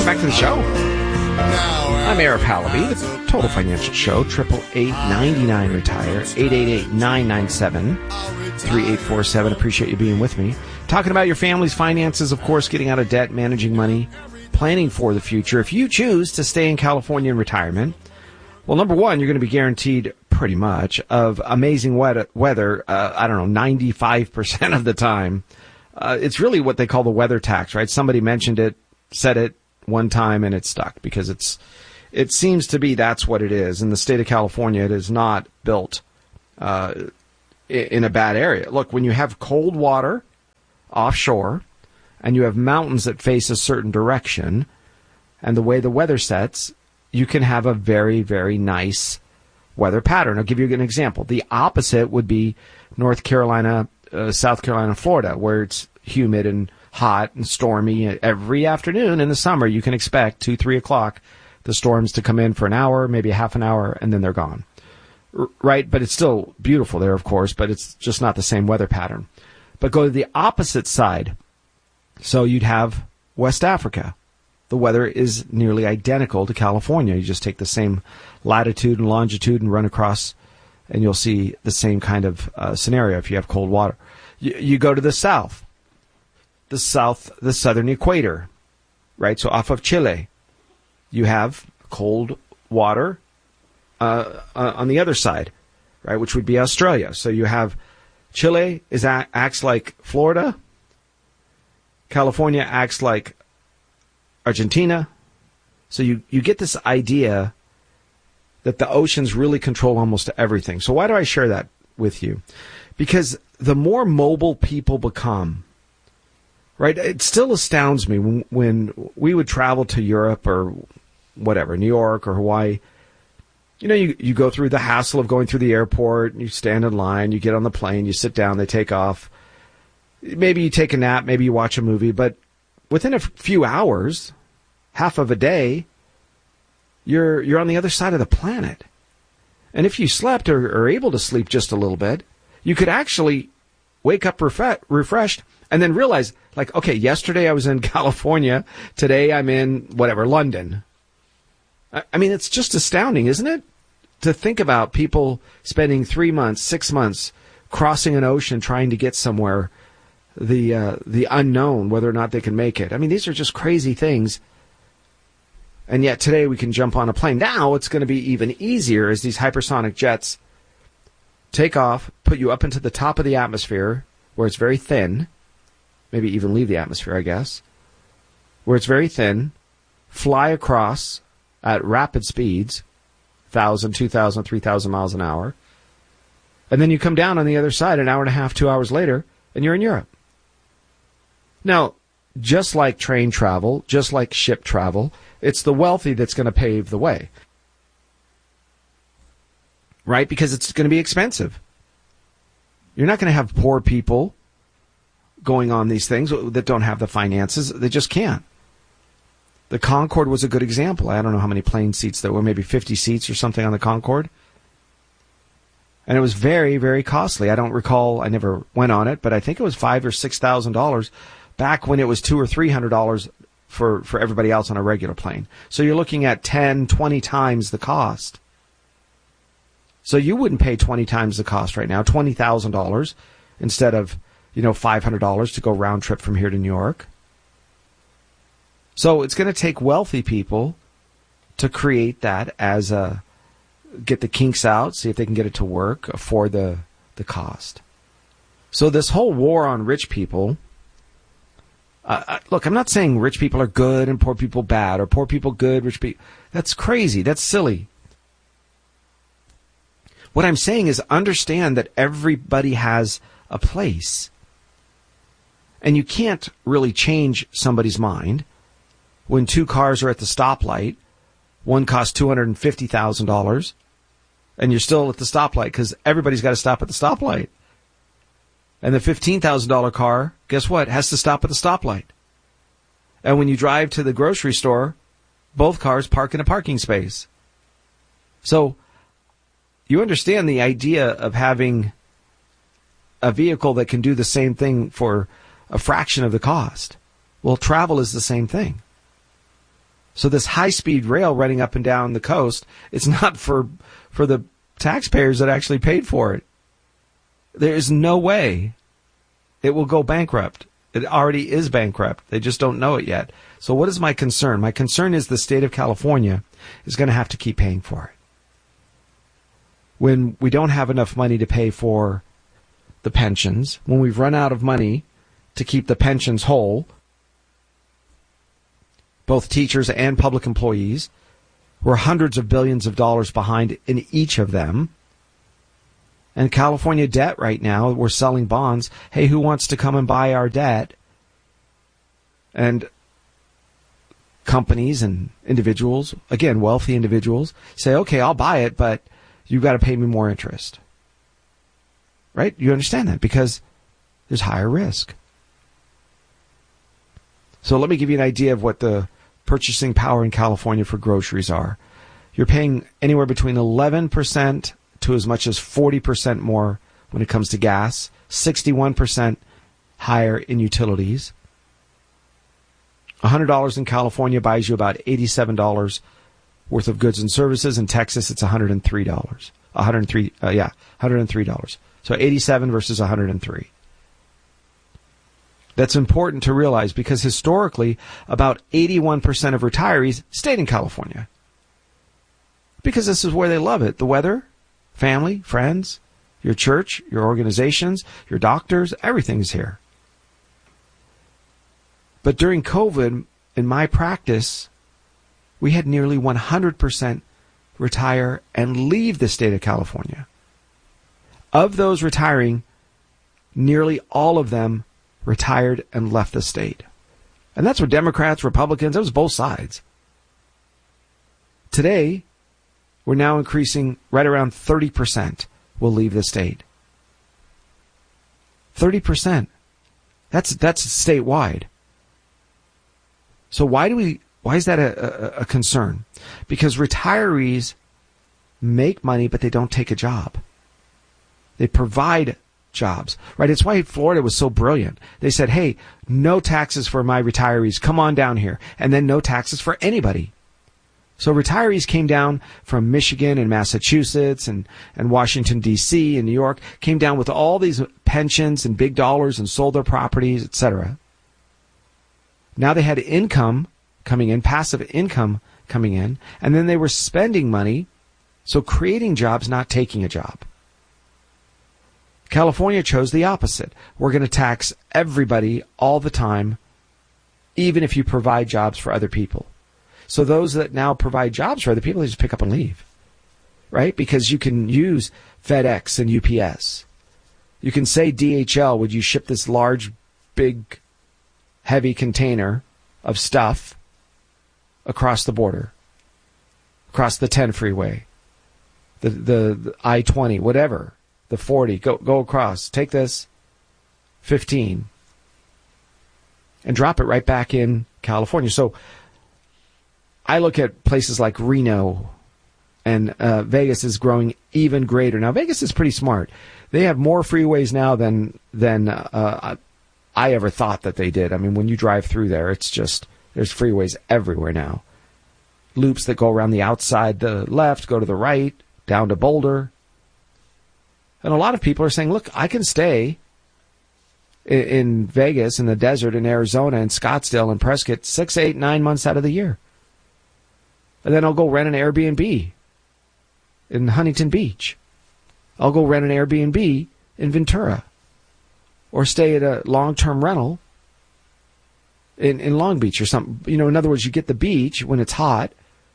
Welcome back to the show. I'm Arif Halaby, the Total Financial Show, 888-99-RETIRE, 888-997-3847. Appreciate you being with me. Talking about your family's finances, of course, getting out of debt, managing money, planning for the future. If you choose to stay in California in retirement, well, number one, you're going to be guaranteed pretty much of amazing weather, 95% of the time. It's really what they call the weather tax, right? Somebody mentioned it, said it one time, and it stuck because it seems to be that's what it is. In the state of California, it is not built in a bad area. Look, when you have cold water offshore and you have mountains that face a certain direction and the way the weather sets, you can have a very, very nice weather pattern. I'll give you an example. The opposite would be North Carolina, South Carolina, Florida, where it's humid and hot and stormy every afternoon. In the summer, you can expect 2, 3 o'clock the storms to come in for an hour, maybe a half an hour, and then they're gone. Right? But it's still beautiful there, of course, but it's just not the same weather pattern. But go to the opposite side. So you'd have West Africa. The weather is nearly identical to California. You just take the same latitude and longitude and run across, and you'll see the same kind of scenario if you have cold water. You go to the south. The southern equator, right? So off of Chile, you have cold water on the other side, right? Which would be Australia. So you have Chile acts like Florida. California acts like Argentina. So you get this idea that the oceans really control almost everything. So why do I share that with you? Because the more mobile people become, right? It still astounds me when we would travel to Europe or whatever, New York or Hawaii. You know, you go through the hassle of going through the airport, you stand in line, you get on the plane, you sit down, they take off. Maybe you take a nap, maybe you watch a movie, but within a few hours, half of a day, you're on the other side of the planet. And if you slept or are able to sleep just a little bit, you could actually wake up refreshed and then realize, like, okay, yesterday I was in California. Today I'm in, London. I mean, it's just astounding, isn't it? To think about people spending 3 months, 6 months crossing an ocean trying to get somewhere, the unknown, whether or not they can make it. I mean, these are just crazy things. And yet today we can jump on a plane. Now it's going to be even easier as these hypersonic jets take off, put you up into the top of the atmosphere where it's very thin. Maybe even leave the atmosphere, I guess, where it's very thin, fly across at rapid speeds, 1,000, 2,000, 3,000 miles an hour, and then you come down on the other side an hour and a half, 2 hours later, and you're in Europe. Now, just like train travel, just like ship travel, it's the wealthy that's going to pave the way, right? Because it's going to be expensive. You're not going to have poor people going on these things that don't have the finances. They just can't. The Concorde was a good example. I don't know how many plane seats there were, maybe 50 seats or something on the Concorde. And it was very, very costly. I don't recall, I never went on it, but I think it was $5,000 or $6,000 back when it was $200 or $300 for everybody else on a regular plane. So you're looking at 10, 20 times the cost. So you wouldn't pay 20 times the cost right now, $20,000 instead of $500 to go round trip from here to New York. So it's going to take wealthy people to create that as get the kinks out, see if they can get it to work, afford the cost. So this whole war on rich people, look, I'm not saying rich people are good and poor people bad, or poor people good, rich people. That's crazy. That's silly. What I'm saying is understand that everybody has a place. And you can't really change somebody's mind when two cars are at the stoplight. One costs $250,000, and you're still at the stoplight because everybody's got to stop at the stoplight. And the $15,000 car, guess what, has to stop at the stoplight. And when you drive to the grocery store, both cars park in a parking space. So you understand the idea of having a vehicle that can do the same thing for a fraction of the cost. Well, travel is the same thing. So this high-speed rail running up and down the coast, it's not for the taxpayers that actually paid for it. There is no way it will go bankrupt. It already is bankrupt. They just don't know it yet. So what is my concern? My concern is the state of California is going to have to keep paying for it. When we don't have enough money to pay for the pensions, when we've run out of money to keep the pensions whole, both teachers and public employees, we're hundreds of billions of dollars behind in each of them. And California debt right now, we're selling bonds. Hey, who wants to come and buy our debt? And companies and individuals, again, wealthy individuals, say, okay, I'll buy it, but you've got to pay me more interest. Right? You understand that because there's higher risk. So let me give you an idea of what the purchasing power in California for groceries are. You're paying anywhere between 11% to as much as 40% more when it comes to gas, 61% higher in utilities. $100 in California buys you about $87 worth of goods and services. In Texas, it's $103. $103. So 87 versus 103. That's important to realize because historically, about 81% of retirees stayed in California. Because this is where they love it. The weather, family, friends, your church, your organizations, your doctors, everything's here. But during COVID, in my practice, we had nearly 100% retire and leave the state of California. Of those retiring, nearly all of them retired and left the state. And that's what Democrats, Republicans, it was both sides. Today, we're now increasing right around 30% will leave the state. 30%. That's statewide. So why is that a concern? Because retirees make money, but they don't take a job. They provide jobs, right? It's why Florida was so brilliant. They said, hey, no taxes for my retirees. Come on down here. And then no taxes for anybody. So retirees came down from Michigan and Massachusetts and Washington, D.C. and New York, came down with all these pensions and big dollars and sold their properties, etc. Now they had income coming in, passive income coming in, and then they were spending money, so creating jobs, not taking a job. California chose the opposite. We're going to tax everybody all the time, even if you provide jobs for other people. So those that now provide jobs for other people, they just pick up and leave, right? Because you can use FedEx and UPS. You can say DHL, would you ship this large, big, heavy container of stuff across the border, across the 10 freeway, the I-20, whatever, the 40, go across, take this 15 and drop it right back in California. So I look at places like Reno, and Vegas is growing even greater. Now, Vegas is pretty smart. They have more freeways now than I ever thought that they did. I mean, when you drive through there, it's just, there's freeways everywhere now. Loops that go around the outside, the left, go to the right, down to Boulder. And a lot of people are saying, look, I can stay in Vegas, in the desert, in Arizona, in Scottsdale, and Prescott 6, 8, 9 months out of the year. And then I'll go rent an Airbnb in Huntington Beach. I'll go rent an Airbnb in Ventura. Or stay at a long-term rental in Long Beach or something. You know, in other words, you get the beach when it's hot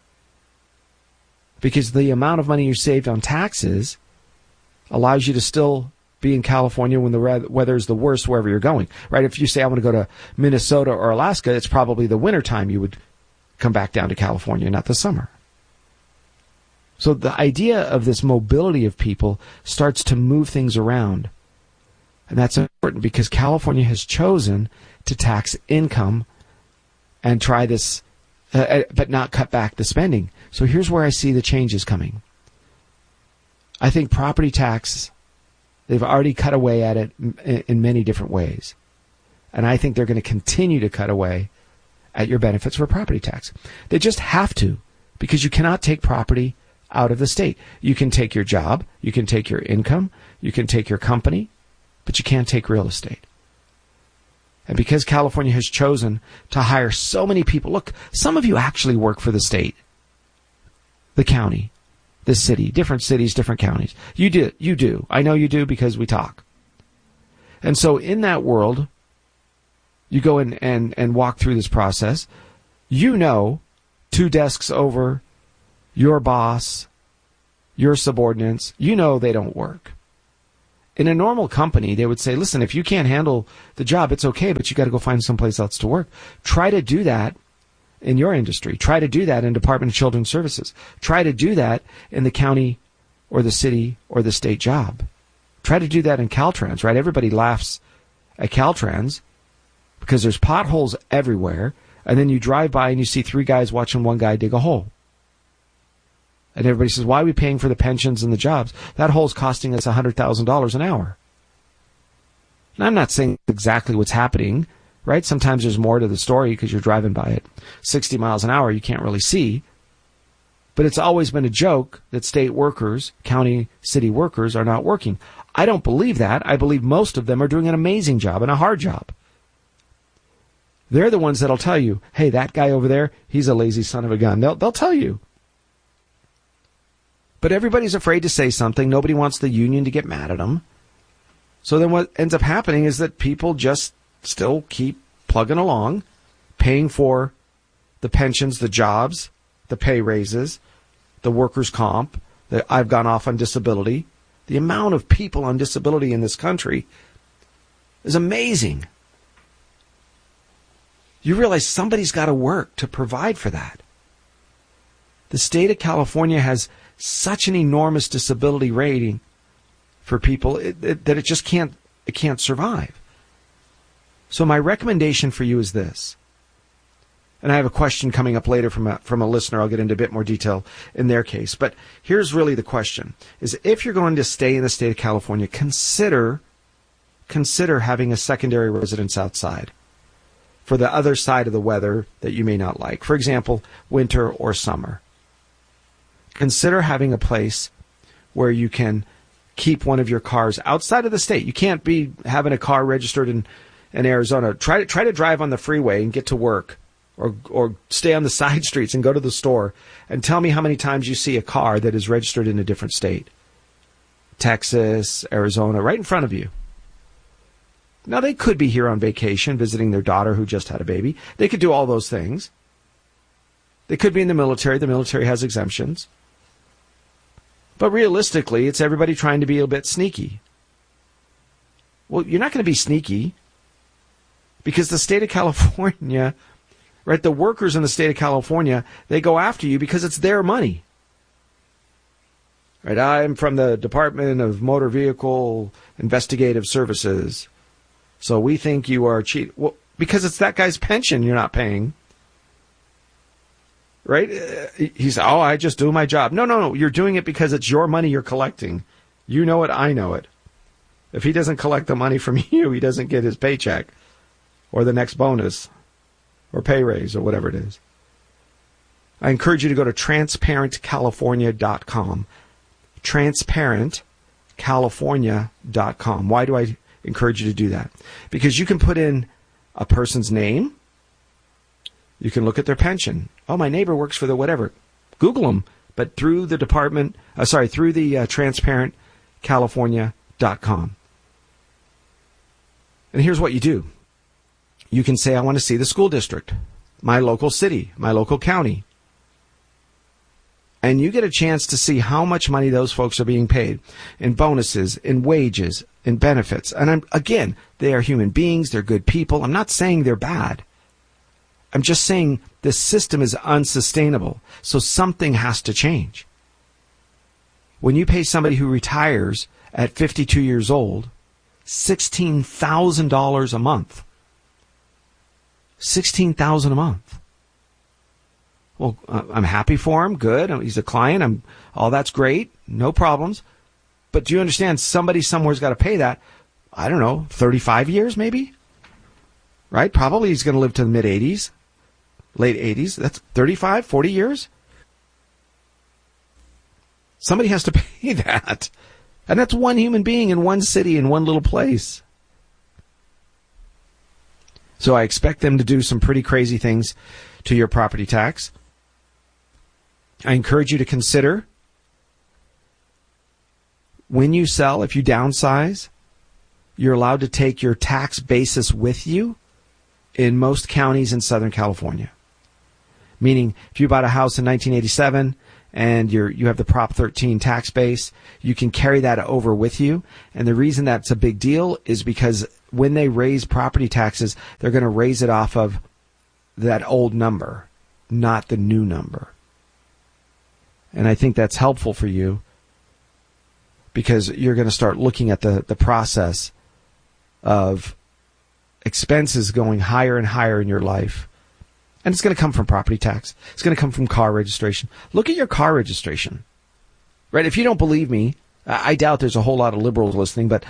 because the amount of money you saved on taxes allows you to still be in California when the weather is the worst wherever you're going, right? If you say, I want to go to Minnesota or Alaska, it's probably the wintertime you would come back down to California, not the summer. So the idea of this mobility of people starts to move things around. And that's important because California has chosen to tax income and try this, but not cut back the spending. So here's where I see the changes coming. I think property tax, they've already cut away at it in many different ways. And I think they're going to continue to cut away at your benefits for property tax. They just have to, because you cannot take property out of the state. You can take your job, you can take your income, you can take your company, but you can't take real estate. And because California has chosen to hire so many people, look, some of you actually work for the state, the county, the city, different cities, different counties. You do. I know you do because we talk. And so in that world, you go in and walk through this process. You know, 2 desks over, your boss, your subordinates, you know they don't work. In a normal company, they would say, listen, if you can't handle the job, it's okay, but you got to go find someplace else to work. Try to do that in your industry. Try to do that in Department of Children's Services. Try to do that in the county or the city or the state job. Try to do that in Caltrans, right? Everybody laughs at Caltrans because there's potholes everywhere, and then you drive by and you see 3 guys watching one guy dig a hole. And everybody says, why are we paying for the pensions and the jobs? That hole's costing us $100,000 an hour. And I'm not saying exactly what's happening, right? Sometimes there's more to the story because you're driving by at 60 miles an hour. You can't really see. But it's always been a joke that state workers, county, city workers are not working. I don't believe that. I believe most of them are doing an amazing job and a hard job. They're the ones that'll tell you, hey, that guy over there, he's a lazy son of a gun. They'll tell you. But everybody's afraid to say something. Nobody wants the union to get mad at them. So then what ends up happening is that people just still keep plugging along, paying for the pensions, the jobs, the pay raises, the workers' comp, the I've gone off on disability. The amount of people on disability in this country is amazing. You realize somebody's got to work to provide for that. The state of California has such an enormous disability rating for people that it just can't survive. So my recommendation for you is this. And I have a question coming up later from a listener. I'll get into a bit more detail in their case. But here's really the question, is if you're going to stay in the state of California, consider having a secondary residence outside for the other side of the weather that you may not like. For example, winter or summer. Consider having a place where you can keep one of your cars outside of the state. You can't be having a car registered in Arizona. Try to drive on the freeway and get to work, or stay on the side streets and go to the store, and tell me how many times you see a car that is registered in a different state. Texas, Arizona, right in front of you. Now, they could be here on vacation visiting their daughter who just had a baby. They could do all those things. They could be in the military. The military has exemptions. But realistically, it's everybody trying to be a bit sneaky. Well, you're not going to be sneaky because the state of California, right, the workers in the state of California, they go after you because it's their money. Right, I'm from the Department of Motor Vehicle Investigative Services, so we think you are cheating. Well, because it's that guy's pension you're not paying. Right? He's, I just do my job. No. You're doing it because it's your money you're collecting. You know it. I know it. If he doesn't collect the money from you, he doesn't get his paycheck or the next bonus or pay raise or whatever it is. I encourage you to go to transparentcalifornia.com. Transparentcalifornia.com. Why do I encourage you to do that? Because you can put in a person's name. You can look at their pension. Oh, my neighbor works for the whatever. Google them, but through the transparentcalifornia.com. And here's what you do. You can say, I want to see the school district, my local city, my local county. And you get a chance to see how much money those folks are being paid in bonuses, in wages, in benefits. And again, they are human beings. They're good people. I'm not saying they're bad. I'm just saying the system is unsustainable, so something has to change. When you pay somebody who retires at 52 years old $16,000 a month, $16,000 a month. Well, I'm happy for him. Good. He's a client. All that's great. No problems. But do you understand? Somebody somewhere's got to pay that. I don't know, 35 years maybe? Right? Probably he's going to live to the mid-80s. late 80s. That's 35, 40 years. Somebody has to pay that. And that's one human being in one city, in one little place. So I expect them to do some pretty crazy things to your property tax. I encourage you to consider when you sell, if you downsize, you're allowed to take your tax basis with you in most counties in Southern California. Meaning, if you bought a house in 1987 and you have the Prop 13 tax base, you can carry that over with you. And the reason that's a big deal is because when they raise property taxes, they're going to raise it off of that old number, not the new number. And I think that's helpful for you because you're going to start looking at the process of expenses going higher and higher in your life. And it's going to come from property tax. It's going to come from car registration. Look at your car registration. Right? If you don't believe me, I doubt there's a whole lot of liberals listening, but